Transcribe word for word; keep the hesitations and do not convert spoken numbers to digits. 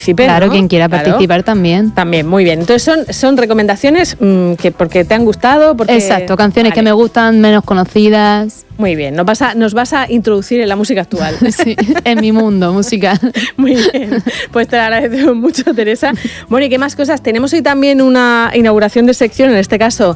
Claro, ¿no? quien quiera Claro. participar también. También, muy bien. Entonces son, son recomendaciones mmm, que porque te han gustado, porque... Exacto, canciones vale. que me gustan, menos conocidas. Muy bien, nos vas, a, nos vas a introducir en la música actual. Sí, en mi mundo musical. Muy bien, pues te lo agradecemos mucho, Teresa. Bueno, ¿y qué más cosas? Tenemos hoy también una inauguración de sección, en este caso